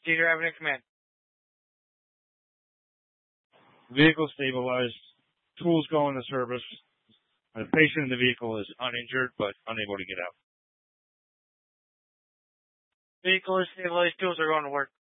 Senior Avenue Command. Vehicle stabilized. Tools go into service. The patient in the vehicle is uninjured but unable to get out. Vehicle is stabilized. Tools are going to work.